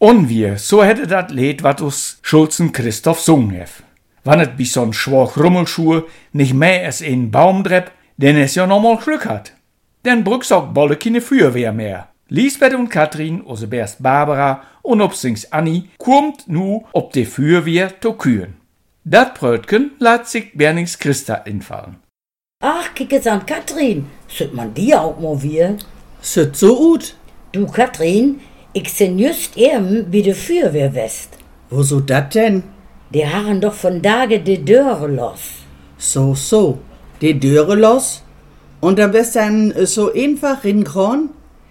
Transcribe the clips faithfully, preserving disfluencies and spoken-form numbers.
Und wir, so hätte dat Lied, wat us Schulzen Christoph sungen hef. Wann et bis so'n schwach Rummelschuhe nicht mehr als in Baum drepp, denn es ja nochmal Glück hat. Denn brücks auch bolle keine Feuerwehr mehr. Lisbeth und Katrin, ose Berst Barbara und obsings Anni, kommt nu ob de Feuerwehr to kühen. Dat Brötchen lat sich Bernings Christa infallen. Ach, kick es an Katrin, sollt man die auch mal wir? Süt so gut. Du Katrin, ich sehn just eben wie de Feuerwehr west. Wo so dat denn? Die haben doch von Tage de Döre los. So, so. Die Döre los? Und da bist dann so einfach rinkron?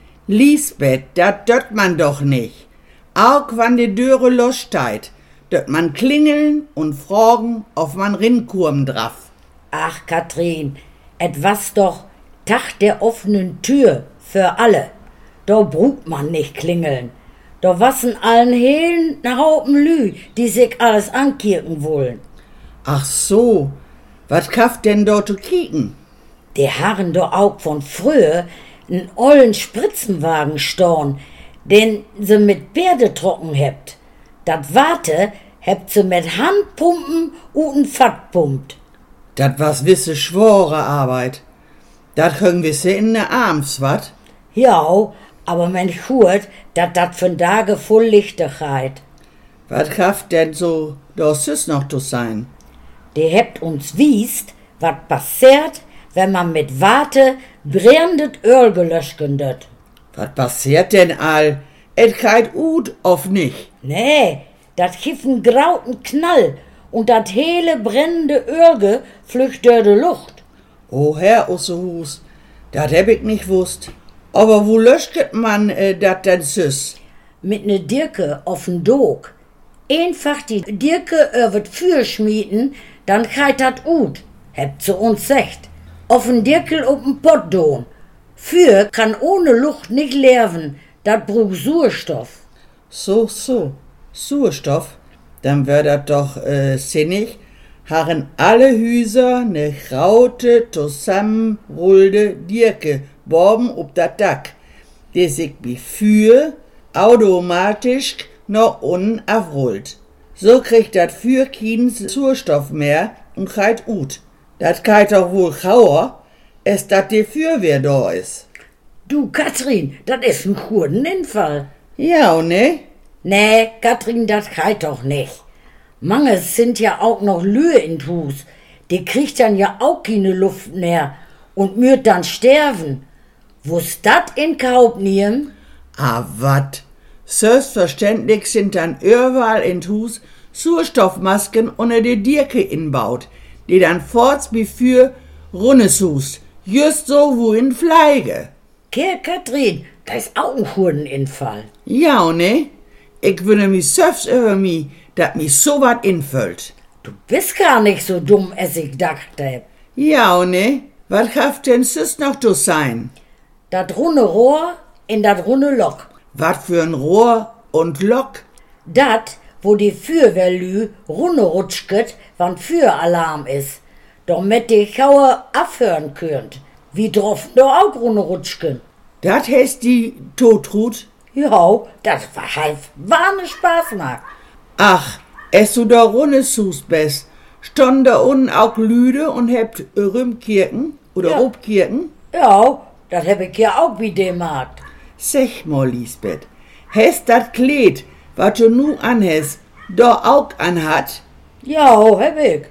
Lisbeth, dat dört man doch nicht. Auch wann die Döre los steht, dört man klingeln und fragen, ob man rinkurm drauf. Ach, Katrin, etwas doch Tag der offenen Tür für alle. Da braucht man nicht klingeln. Da wassen allen Hehlen nach Haupen Lü, die sich alles ankirken wollen. Ach so, was kafft denn dort zu kicken? Die haben doch auch von früher einen ollen Spritzenwagen storn, den sie mit Pferde trocken hebt. Dat Warte hebt sie mit Handpumpen und Fett pumpt. Dat was wisse schwore Arbeit. Dat können wir se in ne Arms, wat? Ja, aber man hört, dat dat von Tage voll Lichtigkeit. Was kafft denn so das ist noch zu sein? Die hebt uns wiest, wat passiert, wenn man mit Warte brennendet Öl gelöscht wird. Was passiert denn all? Et kalt ut auf nicht. Nee, dat gibt einen grauten Knall und dat hele brennende Öl flücht durch die Luft. O Herr Ossehus, dat heb ich nicht wusst. Aber wo löscht man äh, dat denn süß? Mit ne Dirke auf'n Dog. Einfach die Dirke über Feuer schmieden, dann kheit dat ut, hebt zu uns secht. Auf'n Dirkel up'n Pott don. Feuer kann ohne Luft nicht leben, dat braucht Sauerstoff. So, so, Sauerstoff? Dann wär dat doch äh, sinnig, haben alle Hüser ne raute, zusammenrollde Dirke borben ob dat Dack, die sich wie Feuer automatisch noch unten abrollt. So kriegt dat Feuer keinen Sauerstoff mehr und kalt ut. Dat kalt doch wohl chauer, es dat die Feuerwehr da is. Du, Katrin, dat is ein Kurdeninfall. Ja, und ne? Nee, Katrin, dat kalt doch nicht. Manches sind ja auch noch Lühe in Hus. Die kriegt dann ja auch keine Luft mehr und mürt dann sterben. Wo's dat in Kaub niem? Ah, wat? Selbstverständlich sind dann überall in Hus Sauerstoffmasken unter die Dirke inbaut, die dann forts wie für Runnesust, just so wo in Fleige. Kehr, Katrin, da ist auch ein Kurdeninfall. Ja, und ne? Ich wünsche mich selbst über mich, dat mich so wat infällt. Du bist gar nicht so dumm, als ich dachte. Ja, und ne? Was haft denn süß noch zu sein? Dat runde Rohr in dat runde Lok. Wat für ein Rohr und Lok? Dat, wo die Feuerwehrlü runde rutschket, wann Feueralarm is. Damit die Schauer abhören könnt. Wie drauf doch auch runde rutschken. Dat heißt die Totrut? Ja, das war halt warme Spaß macht. Ach, es du da runde sus best, stond da unten auch Lüde und hebt Rümkirken oder Ja. Obkirken? Ja, das hab ich ja auch wie dem Markt. Sech mal, Lisbeth, hast dat Kleid, wat du nu anhast, da auch anhat? Ja, hab ich.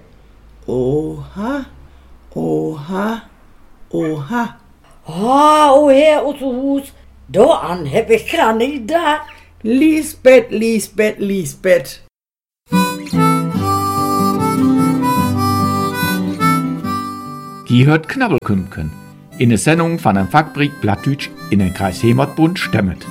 Oha, oha, oha. Ah, oh Herr Ottohus, da an hab ich gar nicht da. Lisbeth, Lisbeth, Lisbeth. Die hört Knabbelkümken. In der Sendung von einem Fachbrief Plattdeutsch in den Kreis Heimatbund stemmet.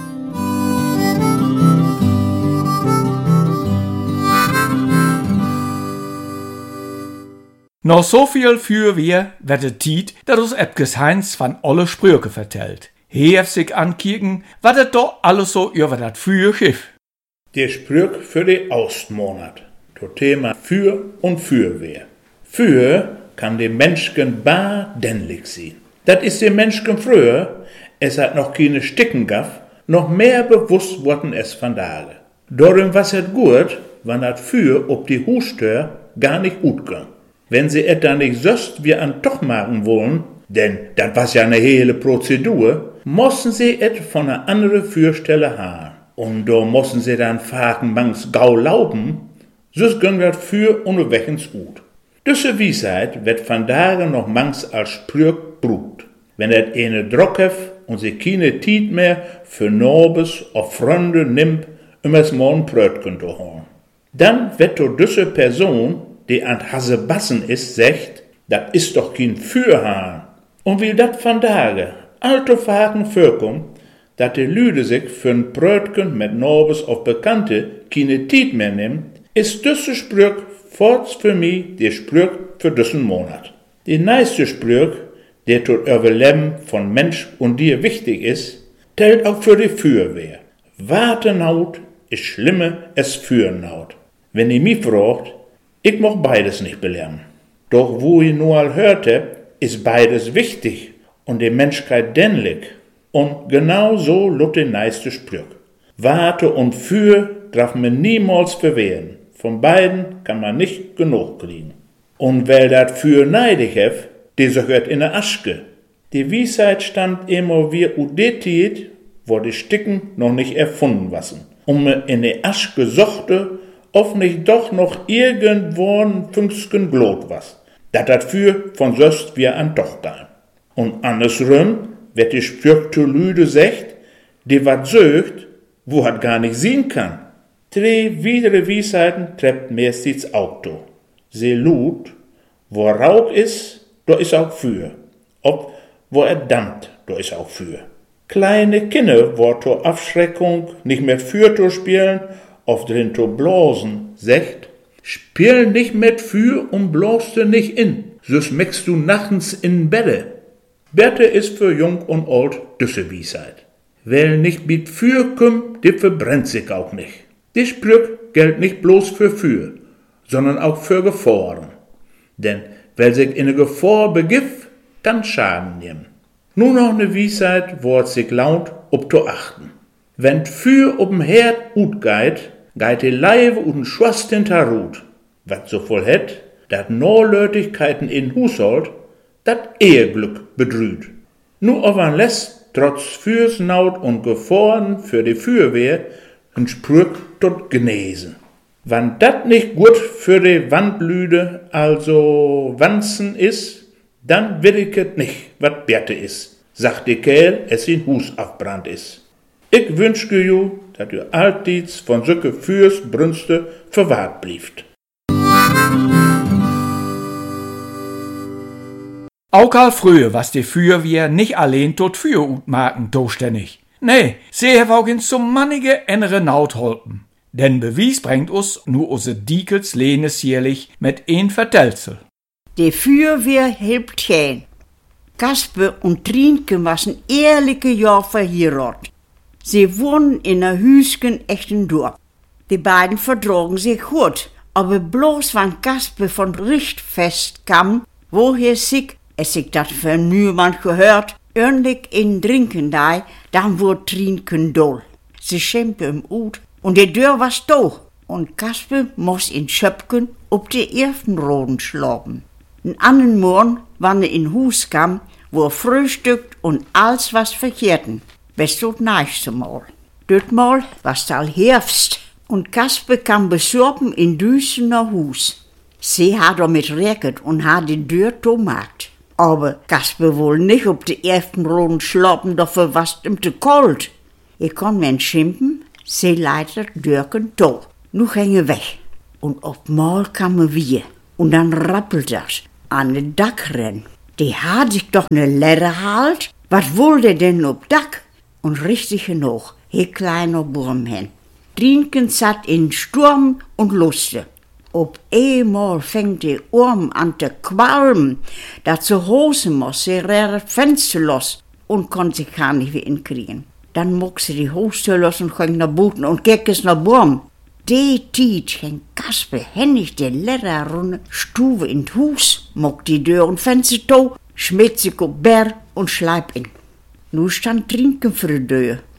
Noch so viel für wir wette Tiet, dat uns Epkes Heinz van alle Sprüche vertellt. Hef sich ankirken, wat et doch alles so über dat Feuer Schiff. Der Sprüch für den Austmonat. Das Thema für und Fürwehr. Für kann dem Menschen bar dännlich sein. Das ist dem Menschen früher, es hat noch keine Sticken gab, noch mehr bewusst worden es von Tage. Darum was het gut, wann dat für ob die Hustür gar nicht gut ging. Wenn sie et dann nicht söst wie an doch machen wollen, denn das was ja eine hele Prozedur, mussten sie et von einer anderen Fürstelle haben. Und da mussten sie dann fragen, mangs gau lauben, sonst ging das für unterwegs gut. Diese Weisheit wird von daher noch mangs als Sprüch brucht. Wenn et eine Druck hef und sie keine Tiet mehr für Nobes oder Freunde nimmt, um es morgen Brötchen zu holen. Dann wird to diese Person, die an Hasebassen ist, sagt, das ist doch kein Fürhahn. Und wie dat von daher alte Fragen vorkommt, dat die Lüde sich für ein Brötchen mit Nobes auf Bekannte keine Tiet mehr nimmt, ist diese Sprüch forts für mich der Sprüch für diesen Monat. Die nächste Sprüch, der tot Überleben von Mensch und dir wichtig ist, tellt auch für die Fürwehr. Wartenaut ist schlimmer als Fürnaut. Wenn ihr mich fragt, ich mag beides nicht belernen. Doch wo ich nur all hörte, ist beides wichtig und die Menschheit dienlich. Und genau so lut der nächste Sprüch. Warte und für darf man niemals verwehren. Von beiden kann man nicht genug kriegen. Und wer dat für neidig hef, der gehört in der Aschke. Die Weisheit stammt immer wie udetit, wo die Sticken noch nicht erfunden wassen. Und me in der Aschke suchte, ob nicht doch noch irgendwo ein Fünkchen Blut was. Dat dat für von söst wie an doch kam. Und andersrum wird die Sprüch zu Lüde sagt, die wat sögt, wo hat gar nicht sehen kann. Drei widere Weisheiten treppt meistens Auto. Sie lud, wo Rauch ist, da ist auch für. Ob, wo er dammt, da ist auch für. Kleine Kinder, wo zur Abschreckung nicht mit für zu spielen, auf drin zu blasen, sagt, spiel nicht mit für und blaste nicht in, sonst meckst du nachts in Bette. Bette ist für jung und alt düsse Weisheit. Wer nicht mit für kommt, der verbrennt sich auch nicht. Die Sprüch gilt nicht bloß für für, sondern auch für Gefahren. Denn wer sich in eine Gefahr begibt, kann Schaden nehmen. Nur noch eine Weisheit, wo es sich lohnt, ob zu achten. Wenn für ob'm Herd ut geht, geht die Leibe und Schwast hinter Rut. Was so voll het, dat Norlötigkeiten in Haushalt, dat Eheglück bedrüht. Nur aber lässt, trotz Fürsnaut und Gefahren für die Fürwehr, ein Sprüch tot genesen. Wann dat nicht gut für die Wandlüde, also Wanzen is, dann will ich et nicht, wat Bärte is, sagt die Kerl, es in Hus abbrannt is. Ich wünschke ju, dat ihr alltids von söcke Fürsbrünste verwahrt blieft. Auch all früher was die Fürwehr nicht allein tot für utmarken zuständig. Nee, sie have auch in so mannige innere Naut holpen. Denn Bewies bringt us nur use Diekels Lenes jährlich mit een Vertelzel. Die Fürwehr hilft hin. Kasper und Trinken waren ehrliche Jahr verheiratet. Sie wohnen in einer Hüsken echten Dorf. Die beiden vertrogen sich gut, aber bloß wann Kasper von Richtfest kam, woher sich, es sich dat von niemand gehört, ordentlich in Trinken da, dann wurde Trinken doll. Sie schämte im Ut und die Tür war doch und Kasper muss in Schöpken ob die ersten Roden schlagen. Einen anderen Morgen, wann er in Hus kam, wo er frühstückt und alles was verkehrten, bis tot nächste Mal. Dort Mal war's all Herbst und Kasper kam besorgen in Düsen nach Hus. Sie hat damit recket und hat die Tür tomacht. Aber Kasper wohl nicht ob die ersten Roden schlappen, dafür war's ihm zu kalt. Ich kon men schimpfen, sie leitet Dürken to. Nu ging er weg. Und auf Mal kam er wieder. Und dann rappelt das an den Dachrenn. Die hat sich doch ne Leder halt. Was wollte denn ob Dach? Und richtig genug, he kleiner Burm hin. Trinken satt in Sturm und Luste. Ob einmal fängt die Arm an zu qualmen, dat ze hosen muss, sie rät Fenster los und kon sich gar nicht wieder inkriegen. Dann muck sie die Hose los und ging nach Buten und keck es nach Burm. Die Tiet ging Kasper hennig die Lederrunde Stuwe in d Hus, muck die Tür und Fenster to, schmiert sich auf Bär und schleip in. Nu stand Trinken für die Tür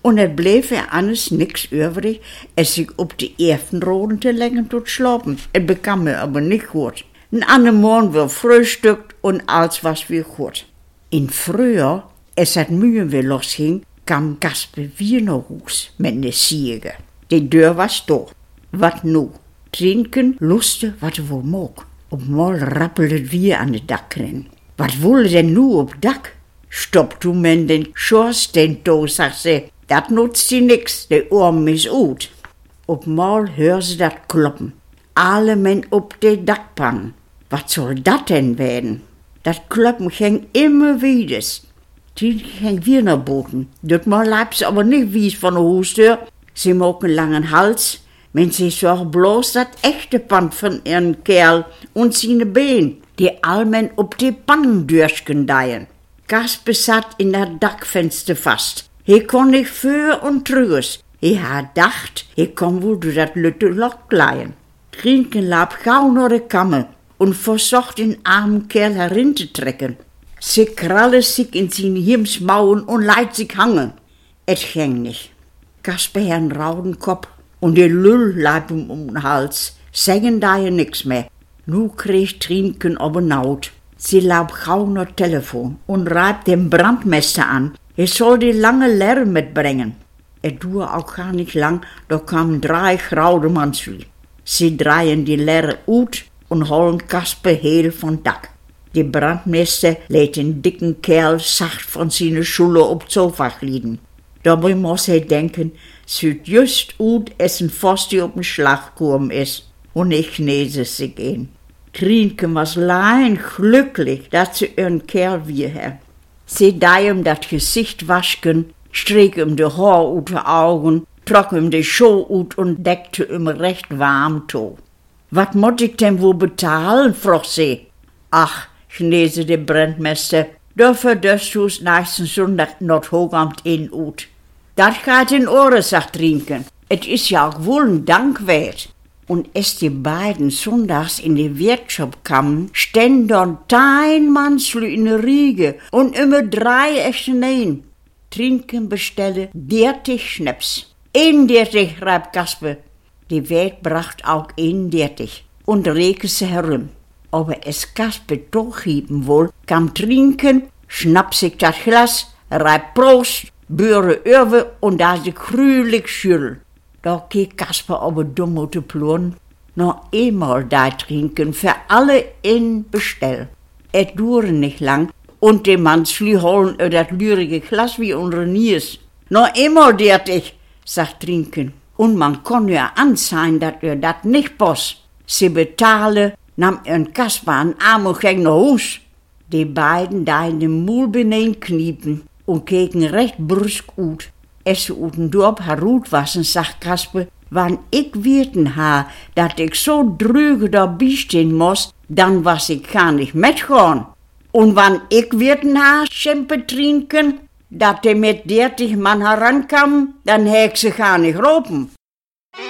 Und es bleef er alles nix übrig, als sich op de Erfenroden te leggen tot slapen. Het bekam mir aber nicht gut. Ein anderen Morgen wir frühstückt und alles was wir gut. In Frühjahr, als het Mühen weer losging, kam Gasper weer naar huis met ne Siege. De deur was door. Wat nu? Trinken, lusten, wat er wohl moog. Op mal rappelde het weer aan het dak rennen. Wat wolle denn nu op dak? Stop toen men den schoorsteen toe, zag ze. Dat nutzt sie nix, de Orm is uit. Op mal hör ze dat kloppen. Alle men op de dakpan. Wat soll dat denn werden? Dat kloppen ging immer wieder. Die ging weer naar boven. Dat mal leib ze aber nicht wie van de hoesdeur. Sie mag einen langen Hals, men sie sorgt bloß dat echte Band von ihren Kerl und seine Bein, die allmen op de Pannen durchgendeien. Gasper zat in dat Dakfenster vast. Hij kon nicht für und trüges. Hij had dacht, hij kon wohl durch dat lütte Loch gleien. Trinken lab gauw naar de Kammer und versucht den armen Kerl herin zu trecken. Sie kralle sich in seine Hirnsmauern und leiht sich hangen. Et ging nicht. Gasper herrn Raudenkopf und der Lüll leib ihm um den Hals. Sagen da ja nix mehr. Nu krieg Trinken aber naut. Sie laub gauw naar Telefon und reibt den Brandmeister an. Er soll die lange Lehre mitbringen. Er duur auch gar nicht lang, da kamen drei Graudemannsli. Sie drehen die Lehre uit und holen Gasper heel von Dak. Die Brandmeister lädt den dicken Kerl sacht von seiner Schule op het Sofa liegen. Dabei muss er denken, sieht just uit als ein Voss, die op den Schlag gekommen ist. Und ich knese sich ein. Trinken was lein glücklich, dass sie ihren Kerl wieder. Sie dei ihm dat Gesicht waschen, streek ihm de Haar uit de Augen, trok ihm de Schuhe uit und deckte ihm recht warm toe. Wat moet ik denn wohl betalen, vroeg sie. Ach, knese de Brandmeister, dafür dürst du's nächsten Sonntag not Hogamt in uit. Dat gaat in Ohren, sagt Trinken. Et is ja auch wohl ein Dank wert. Und als die beiden sonntags in die Wirtschaft kamen, ständ dort ein Mannslu in der Riege und immer drei Escheneien. Trinken bestelle dertig Schnaps. Eendertig, reibt Gasper. Die Welt bracht auch eendertig und reke sie herum. Aber es Gasper doch hieben wohl, kam Trinken, schnapp sich das Glas, reibt Prost, Böre über und da sie krühlig schüll. Da keek Gasper aber dumm uit de ploen. Noch einmal da trinken, für alle in Bestell. Et duurde nicht lang, und die Mannsli holen er dat lürige Glas wie unsere Nies. Noch einmal dertig, sagt Trinken. Und man kann ja anzeigen, dat er dat nicht boss. Sie betalen, nahm ihren Kasper an Arm und ging nach Haus. Die beiden da in den Mul beneen kniepen und keken recht brüsk uit. Als ze uit een dorp herut wassen, sagt Gasper, wann ik weten ha, dat ik zo drüge dabei stehen muss, dann was ik gar nicht mitgehen. Und wann ik weten ha, Schempe trinken, dat er mit dertig Mann herankam, dann häg sie gar nicht ropen.